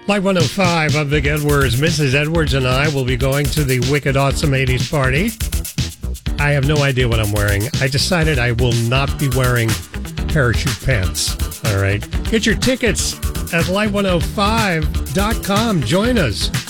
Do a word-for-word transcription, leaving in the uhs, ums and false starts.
Live one oh five, I'm Vic Edwards. Missus Edwards and I will be going to the Wicked Awesome eighties party. I have no idea what I'm wearing. I decided I will not be wearing parachute pants. All right. Get your tickets at live one oh five dot com. Join us.